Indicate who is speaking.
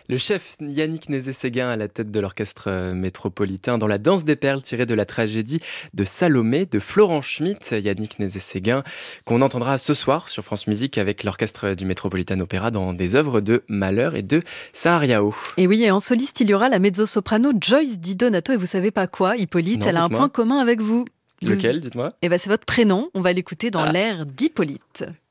Speaker 1: Le chef Yannick Nézet-Séguin à la tête de l'orchestre métropolitain dans la danse des perles tirée de la tragédie de Salomé de Florent Schmitt. Yannick Nézet-Séguin qu'on entendra ce soir sur France Musique avec l'orchestre du Métropolitan Opéra dans des œuvres de Mahler et de Sahariao.
Speaker 2: Et oui, et en soliste, il y aura la mezzo-soprano Joyce Di Donato. Et vous savez pas quoi, Hippolyte,
Speaker 1: Non,
Speaker 2: elle a un
Speaker 1: dites-moi.
Speaker 2: point commun avec vous.
Speaker 1: Lequel, dites-moi?
Speaker 2: Eh ben, c'est votre prénom. On va l'écouter dans
Speaker 1: Ah.
Speaker 2: l'air d'Hippolyte.